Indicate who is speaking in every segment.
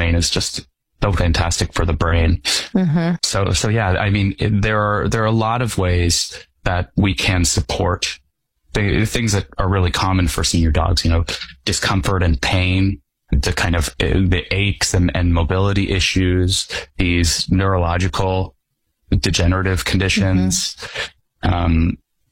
Speaker 1: glutamine is just so fantastic for the brain.
Speaker 2: Mm-hmm.
Speaker 1: So yeah, I mean, there are a lot of ways that we can support things that are really common for senior dogs, discomfort and pain, the kind of the aches and mobility issues, these neurological degenerative conditions. Mm-hmm.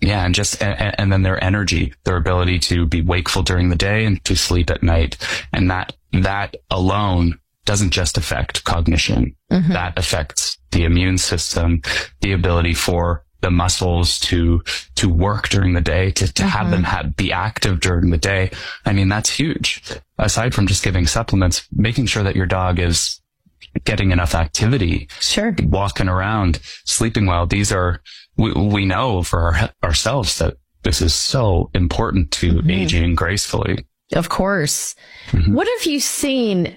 Speaker 1: And then their energy, their ability to be wakeful during the day and to sleep at night. And that alone doesn't just affect cognition. Mm-hmm. That affects the immune system, the ability for the muscles to work during the day, to mm-hmm. have them be active during the day. I mean, that's huge. Aside from just giving supplements, making sure that your dog is getting enough activity,
Speaker 2: sure,
Speaker 1: walking around, sleeping well. These are, we know for ourselves that this is so important to mm-hmm. aging gracefully.
Speaker 2: Of course. Mm-hmm. What have you seen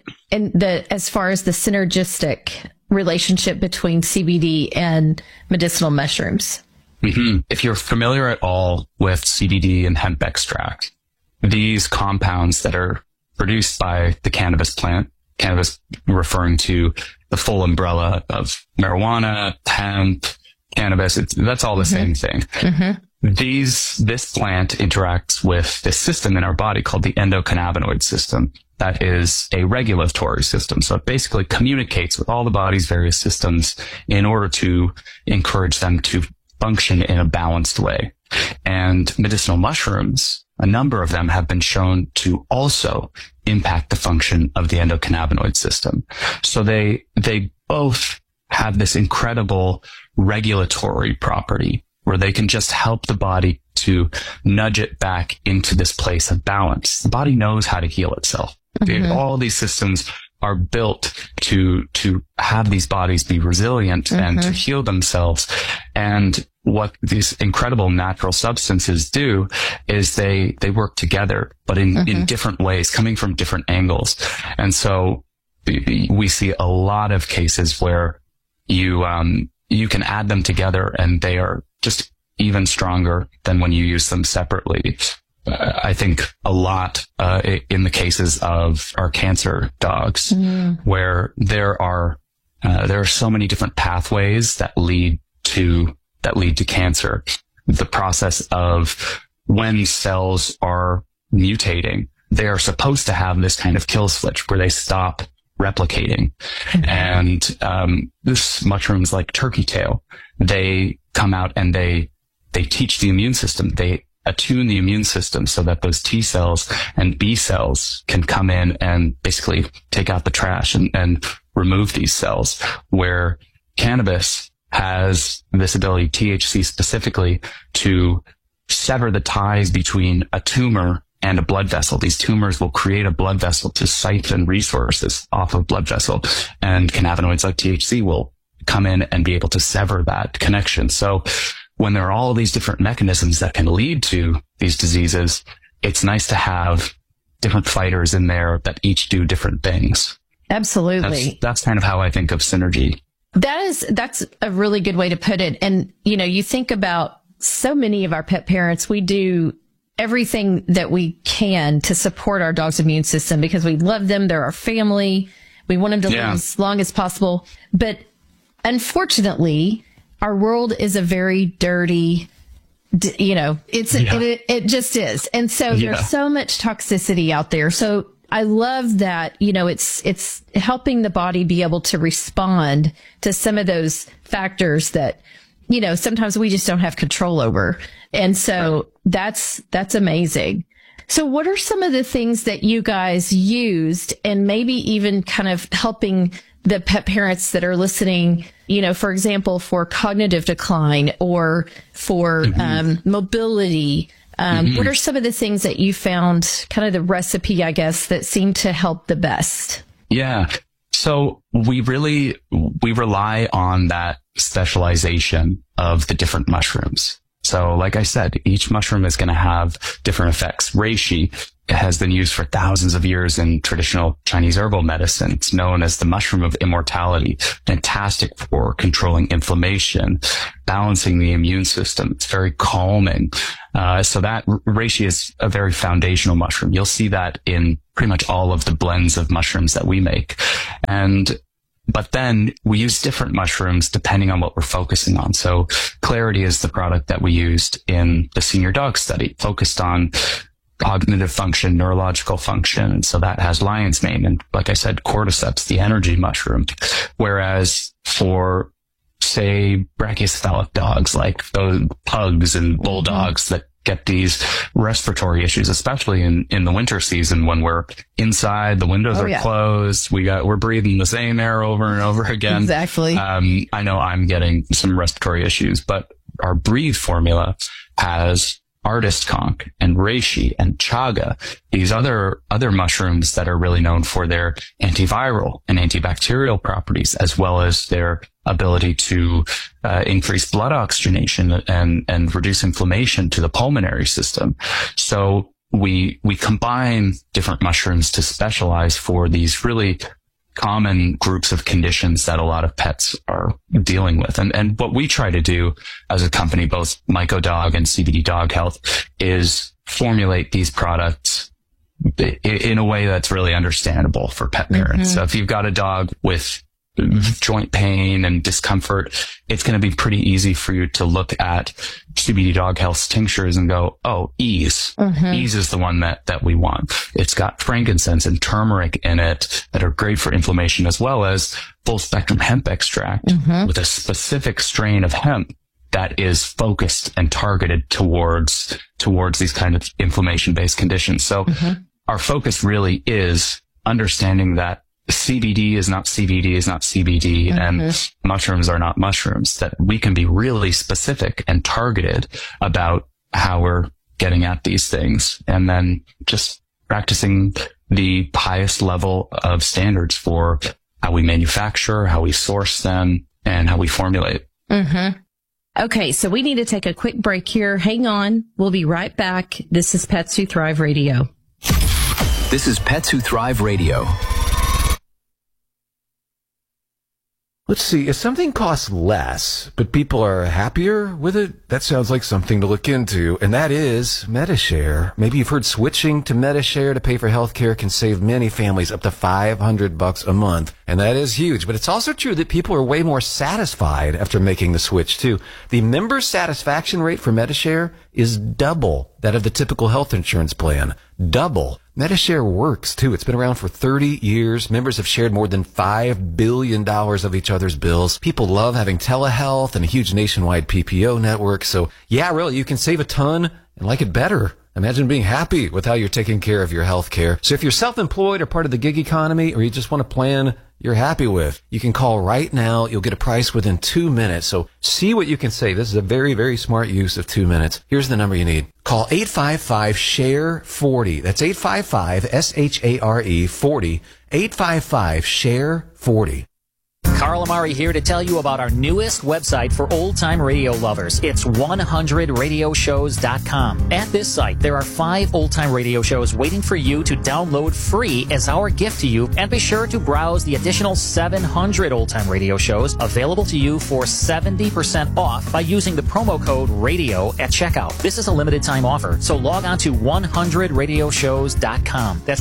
Speaker 2: as far as the synergistic relationship between CBD and medicinal mushrooms?
Speaker 1: Mm-hmm. If you're familiar at all with CBD and hemp extract, these compounds that are produced by the cannabis plant, cannabis referring to the full umbrella of marijuana, hemp, cannabis, that's all the mm-hmm. same thing. Mm-hmm. This plant interacts with this system in our body called the endocannabinoid system. That is a regulatory system. So it basically communicates with all the body's various systems in order to encourage them to function in a balanced way. And medicinal mushrooms, a number of them have been shown to also impact the function of the endocannabinoid system. So they both have this incredible regulatory property where they can just help the body to nudge it back into this place of balance. The body knows how to heal itself. Mm-hmm. All these systems are built to have these bodies be resilient mm-hmm. and to heal themselves. And what these incredible natural substances do is they work together, but in
Speaker 2: mm-hmm.
Speaker 1: different ways, coming from different angles. And so we see a lot of cases where you can add them together and they are just even stronger than when you use them separately. I think a lot in the cases of our cancer dogs, where there are so many different pathways that lead to cancer. The process of when cells are mutating, they are supposed to have this kind of kill switch where they stop replicating. And this mushrooms like turkey tail, they come out and they teach the immune system. They attune the immune system so that those T cells and B cells can come in and basically take out the trash and remove these cells, where cannabis has this ability, THC specifically, to sever the ties between a tumor and a blood vessel. These tumors will create a blood vessel to siphon resources off of blood vessel, and cannabinoids like THC will come in and be able to sever that connection. So when there are all these different mechanisms that can lead to these diseases, it's nice to have different fighters in there that each do different things.
Speaker 2: Absolutely.
Speaker 1: That's kind of how I think of synergy.
Speaker 2: That's a really good way to put it. And, you think about so many of our pet parents, we do everything that we can to support our dog's immune system because we love them. They're our family. We want them to live as long as possible. But unfortunately, our world is a very dirty, it just is. And so there's so much toxicity out there. So I love that, it's helping the body be able to respond to some of those factors that, sometimes we just don't have control over. And so that's amazing. So what are some of the things that you guys used and maybe even kind of helping the pet parents that are listening, for example, for cognitive decline or for mobility? What are some of the things that you found, kind of the recipe, I guess, that seemed to help the best?
Speaker 1: Yeah. So we rely on that specialization of the different mushrooms. So like I said, each mushroom is going to have different effects. Reishi has been used for thousands of years in traditional Chinese herbal medicine. It's known as the mushroom of immortality, fantastic for controlling inflammation, balancing the immune system. It's very calming. So that reishi is a very foundational mushroom. You'll see that in pretty much all of the blends of mushrooms that we make. But then we use different mushrooms depending on what we're focusing on. So Clarity is the product that we used in the senior dog study, focused on cognitive function, neurological function. And so that has lion's mane. And like I said, cordyceps, the energy mushroom. Whereas for, say, brachycephalic dogs, like those pugs and bulldogs that get these respiratory issues, especially in the winter season when we're inside, the windows are closed, we're breathing the same air over and over again.
Speaker 2: Exactly.
Speaker 1: I know I'm getting some respiratory issues, but our Breathe formula has artist conch and reishi and chaga, these other mushrooms that are really known for their antiviral and antibacterial properties, as well as their ability to increase blood oxygenation and reduce inflammation to the pulmonary system. So we combine different mushrooms to specialize for these really common groups of conditions that a lot of pets are dealing with. And what we try to do as a company, both MycoDog and CBD Dog Health, is formulate these products in a way that's really understandable for pet parents. So if you've got a dog with joint pain and discomfort, it's going to be pretty easy for you to look at CBD Dog Health's tinctures and go, oh, Ease. Ease is the one that we want. It's got frankincense and turmeric in it that are great for inflammation, as well as full spectrum hemp extract with a specific strain of hemp that is focused and targeted towards these kind of inflammation-based conditions. So our focus really is understanding that CBD is not CBD, and mushrooms are not mushrooms, that we can be really specific and targeted about how we're getting at these things, and then just practicing the highest level of standards for how we manufacture, how we source them, and how we formulate.
Speaker 2: Okay, so we need to take a quick break here. Hang on. We'll be right back. This is Pets Who Thrive Radio.
Speaker 3: This is Pets Who Thrive Radio.
Speaker 4: Let's see, if something costs less, but people are happier with it, that sounds like something to look into, and that is Medi-Share. Maybe you've heard switching to Medi-Share to pay for healthcare can save many families up to $500 a month, and that is huge. But it's also true that people are way more satisfied after making the switch, too. The member satisfaction rate for Medi-Share is double that of the typical health insurance plan. Double. Medi-Share works, too. It's been around for 30 years. Members have shared more than $5 billion of each other's bills. People love having telehealth and a huge nationwide PPO network. So, yeah, really, you can save a ton and like it better. Imagine being happy with how you're taking care of your health care. So if you're self-employed or part of the gig economy, or you just want a plan you're happy with, you can call right now. You'll get a price within 2 minutes. So see what you can save. This is a very, very smart use of 2 minutes. Here's the number you need. Call 855-SHARE-40. That's 855-SHARE-40. 855-SHARE-40.
Speaker 5: Carl Amari here to tell you about our newest website for old-time radio lovers. It's 100radioshows.com. At this site, there are 5 old-time radio shows waiting for you to download free as our gift to you, and be sure to browse the additional 700 old-time radio shows available to you for 70% off by using the promo code RADIO at checkout. This is a limited-time offer, so log on to 100radioshows.com. That's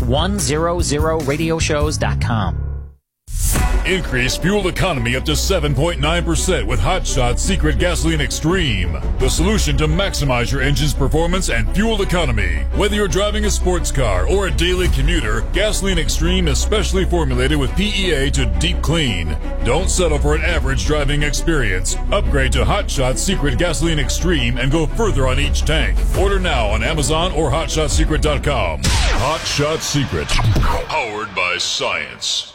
Speaker 5: 100radioshows.com.
Speaker 6: Increase fuel economy up to 7.9% with Hot Shot Secret Gasoline Extreme. The solution to maximize your engine's performance and fuel economy. Whether you're driving a sports car or a daily commuter, Gasoline Extreme is specially formulated with PEA to deep clean. Don't settle for an average driving experience. Upgrade to Hot Shot Secret Gasoline Extreme and go further on each tank. Order now on Amazon or HotShotSecret.com. Hot Shot Secret. Powered by science.